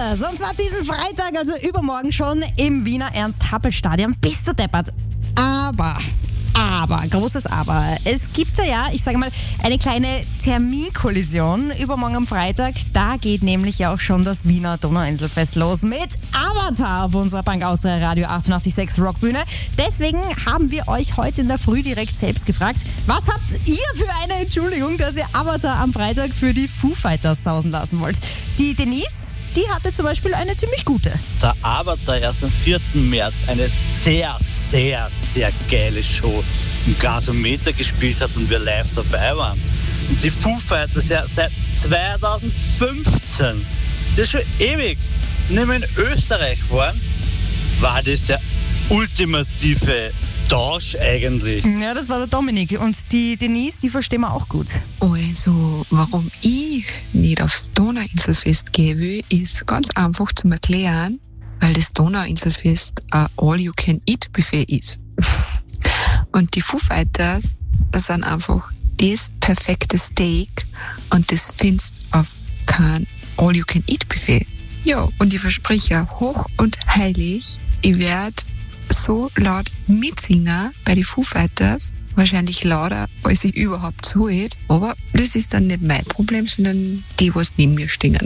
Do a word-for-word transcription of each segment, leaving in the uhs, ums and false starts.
Fighters. Und zwar diesen Freitag, also übermorgen schon im Wiener Ernst-Happel-Stadion. Bist du deppert. Aber... Aber, großes Aber. Es gibt ja, ja, ich sage mal, eine kleine Terminkollision übermorgen am Freitag. Da geht nämlich ja auch schon das Wiener Donauinselfest los mit Avatar auf unserer Bank Austria Radio achtundachtzig Komma sechs Rockbühne. Deswegen haben wir euch heute in der Früh direkt selbst gefragt, was habt ihr für eine Entschuldigung, dass ihr Avatar am Freitag für die Foo Fighters sausen lassen wollt? Die Denise, die hatte zum Beispiel eine ziemlich gute. Der Avatar erst am vierten März eine sehr, sehr, sehr geile Show im Gasometer gespielt hat und wir live dabei waren. Und die Foo Fighters ja seit zweitausendfünfzehn, das ist schon ewig, nicht mehr in Österreich waren, war das der ultimative Tausch eigentlich. Ja, das war der Dominik. Und die Denise, die verstehen wir auch gut. Also, warum ich nicht aufs Donauinselfest gehe will, ist ganz einfach zum Erklären, weil das Donauinselfest ein All-You-Can-Eat-Buffet ist. Und die Foo Fighters, das sind einfach das perfekte Steak und das findest auf kein All-You-Can-Eat-Buffet. Ja, und ich verspreche hoch und heilig, ich werde so laut mitsingen bei den Foo Fighters, wahrscheinlich lauter, als ich überhaupt zuhört. Aber das ist dann nicht mein Problem, sondern die, was neben mir stehen.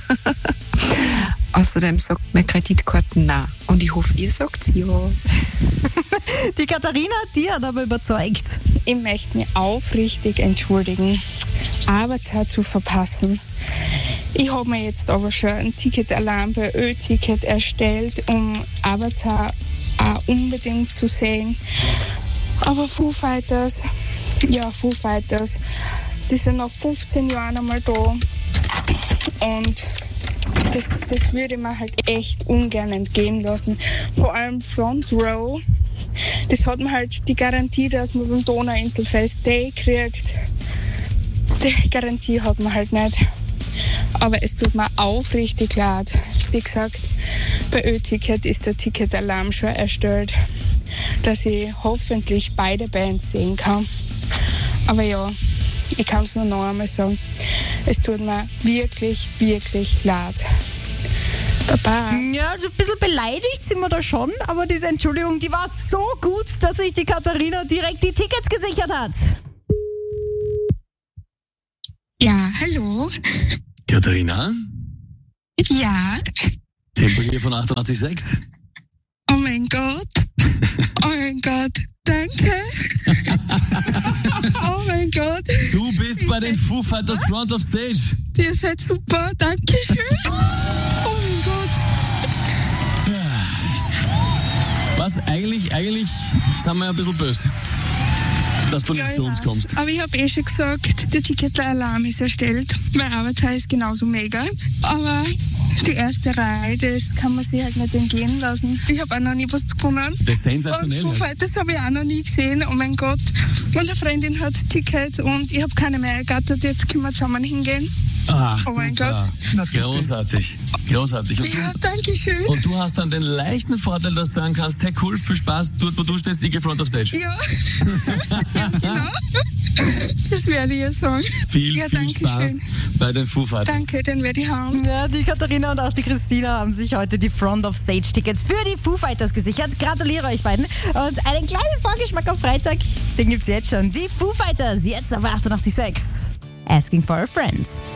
Außerdem sagt meine Kreditkarte nein. Und ich hoffe, ihr sagt ja. Die Katharina, die hat aber überzeugt. Ich möchte mich aufrichtig entschuldigen, Avatar zu verpassen. Ich habe mir jetzt aber schon ein Ticketalarm bei Ö-Ticket erstellt, um Avatar auch unbedingt zu sehen. Aber Foo Fighters, ja, Foo Fighters, die sind nach fünfzehn Jahren einmal da. Und das, das würde ich mir halt echt ungern entgehen lassen. Vor allem Front Row, das hat man halt die Garantie, dass man beim Donauinselfest Day kriegt. Die Garantie hat man halt nicht. Aber es tut mir aufrichtig leid. Wie gesagt, bei Ö-Ticket ist der Ticketalarm schon erstellt, dass ich hoffentlich beide Bands sehen kann. Aber ja, ich kann es nur noch einmal sagen, es tut mir wirklich, wirklich leid. Baba. Ja, also ein bisschen beleidigt sind wir da schon, aber diese Entschuldigung, die war so gut, dass sich die Katharina direkt die Tickets gesichert hat. Ja, hallo. Katharina? Ja. Tempo hier von achtundachtzig Komma sechs. Oh mein Gott. Oh mein Gott. Danke. Oh mein Gott. Du bist bei den Foo Fighters Front of Stage. Ihr seid super. Dankeschön. Oh mein Gott. Was? Eigentlich, eigentlich sind wir ja ein bisschen böse, dass du nicht Ja, zu uns weiß. kommst. Aber ich habe eh schon gesagt, der Ticketalarm ist erstellt, weil Avatar ist genauso mega. Aber die erste Reihe, das kann man sich halt nicht entgehen lassen. Ich habe auch noch nie was gewonnen. Das ist Und sensationell. Foo Fighters habe ich auch noch nie gesehen. Oh mein Gott. Meine Freundin hat Tickets und ich habe keine mehr ergattert. Jetzt können wir zusammen hingehen. Ah, Oh mein super. Großartig. Großartig. Und Ja, du, danke schön. und du hast dann den leichten Vorteil, dass du sagen kannst, hey cool, viel Spaß, dort wo du stehst, ich gehe Front of Stage. Ja. Ja, genau. Das werde ich ja sagen. Viel, Ja, viel danke Spaß schön. bei den Foo Fighters. Danke, den werde ich haben. Ja, die Katharina und auch die Christina haben sich heute die Front of Stage Tickets für die Foo Fighters gesichert. Gratuliere euch beiden. Und einen kleinen Vorgeschmack auf Freitag, den gibt's jetzt schon. Die Foo Fighters, jetzt auf achtundachtzig Komma sechs. Asking for a Friend.